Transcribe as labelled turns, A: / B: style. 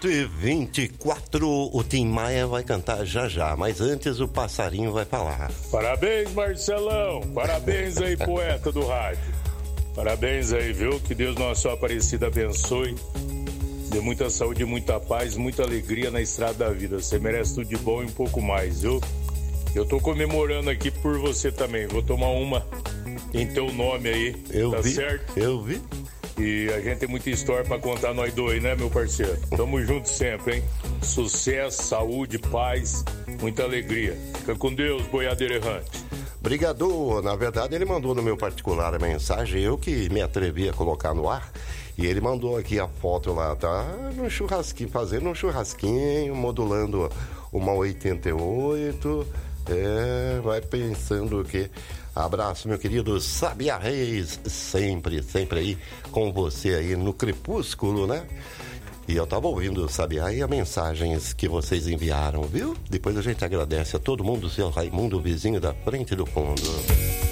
A: 8h24, o Tim Maia vai cantar já já, mas antes o passarinho vai falar.
B: Parabéns, Marcelão, parabéns aí, poeta do rádio. Parabéns aí, viu? Que Deus Nossa Aparecida abençoe. Dê muita saúde, muita paz, muita alegria na estrada da vida. Você merece tudo de bom e um pouco mais, viu? Eu tô comemorando aqui por você também. Vou tomar uma em teu nome aí. Tá certo?
A: Eu vi.
B: E a gente tem muita história pra contar nós dois, né, meu parceiro? Tamo junto sempre, hein? Sucesso, saúde, paz, muita alegria. Fica com Deus, boiadeiro errante.
A: Obrigado. Na verdade, ele mandou no meu particular a mensagem, eu que me atrevi a colocar no ar. E ele mandou aqui a foto lá, tá no churrasquinho, fazendo um churrasquinho, modulando uma 88. Vai pensando que... Abraço, meu querido Sabiá Reis, sempre aí com você aí no crepúsculo, né? E eu tava ouvindo, Sabiá, e as mensagens que vocês enviaram, viu? Depois a gente agradece a todo mundo, seu Raimundo, vizinho da frente do fundo.